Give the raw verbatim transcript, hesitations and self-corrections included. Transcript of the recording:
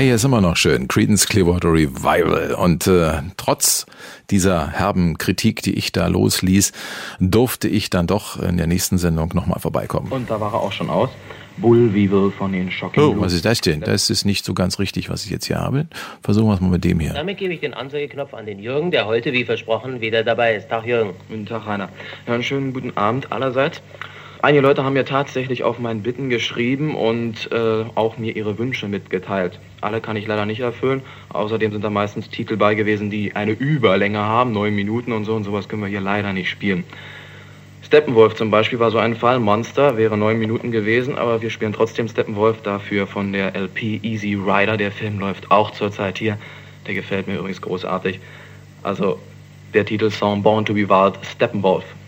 Hey, hier ist immer noch schön. Creedence Clearwater Revival. Und äh, trotz dieser herben Kritik, die ich da losließ, durfte ich dann doch in der nächsten Sendung nochmal vorbeikommen. Und da war er auch schon aus. Bull Weevil von den Shocking Oh, Blues. was ist das denn? Das ist nicht so ganz richtig, was ich jetzt hier habe. Versuchen wir es mal mit dem hier. Damit gebe ich den Ansaugeknopf an den Jürgen, der heute, wie versprochen, wieder dabei ist. Tag, Jürgen. Guten Tag, Rainer. Ja, einen schönen guten Abend allerseits. Einige Leute haben mir tatsächlich auf mein Bitten geschrieben und äh, auch mir ihre Wünsche mitgeteilt. Alle kann ich leider nicht erfüllen. Außerdem sind da meistens Titel bei gewesen, die eine Überlänge haben, neun Minuten und so. Und sowas können wir hier leider nicht spielen. Steppenwolf zum Beispiel war so ein Fall. Monster wäre neun Minuten gewesen, aber wir spielen trotzdem Steppenwolf dafür von der L P Easy Rider. Der Film läuft auch zurzeit hier. Der gefällt mir übrigens großartig. Also der Titelsong Born to be Wild, Steppenwolf.